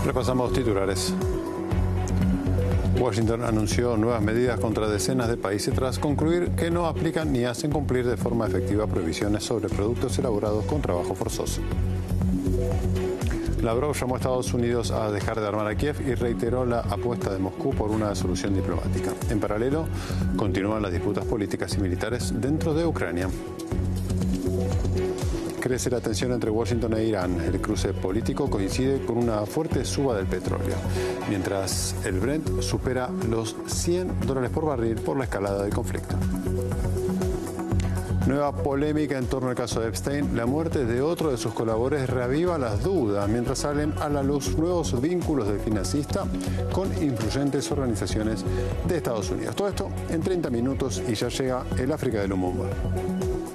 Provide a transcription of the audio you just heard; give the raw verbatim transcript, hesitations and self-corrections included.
Repasamos titulares. Washington anunció nuevas medidas contra decenas de países tras concluir que no aplican ni hacen cumplir de forma efectiva prohibiciones sobre productos elaborados con trabajo forzoso. Lavrov llamó a Estados Unidos a dejar de armar a Kiev y reiteró la apuesta de Moscú por una solución diplomática. En paralelo, continúan las disputas políticas y militares dentro de Ucrania. Crece la tensión entre Washington e Irán. El cruce político coincide con una fuerte suba del petróleo, mientras el Brent supera los cien dólares por barril por la escalada del conflicto. Nueva polémica en torno al caso de Epstein. La muerte de otro de sus colaboradores reaviva las dudas, mientras salen a la luz nuevos vínculos del financista con influyentes organizaciones de Estados Unidos. Todo esto en treinta minutos y ya llega el África de Lumumba.